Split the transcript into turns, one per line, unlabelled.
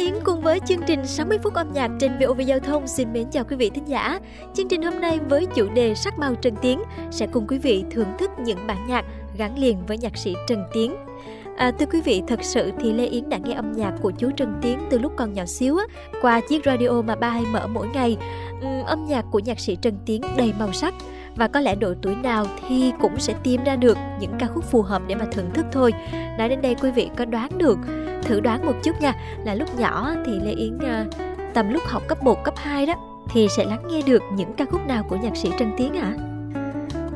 Yến cùng với chương trình 60 phút âm nhạc trên VOV Giao thông xin mến chào quý vị thính giả. Chương trình hôm nay với chủ đề sắc màu Trần Tiến sẽ cùng quý vị thưởng thức những bản nhạc gắn liền với nhạc sĩ Trần Tiến. Thưa quý vị, thật sự thì Lê Yến đã nghe âm nhạc của chú Trần Tiến từ lúc còn nhỏ xíu qua chiếc radio mà ba hay mở mỗi ngày. Âm nhạc của nhạc sĩ Trần Tiến đầy màu sắc và có lẽ độ tuổi nào thì cũng sẽ tìm ra được những ca khúc phù hợp để mà thưởng thức thôi. Nói đến đây quý vị có đoán được, thử đoán một chút nha, là lúc nhỏ thì Lê Yến tầm lúc học cấp 1, cấp 2 đó thì sẽ lắng nghe được những ca khúc nào của nhạc sĩ Trần Tiến hả?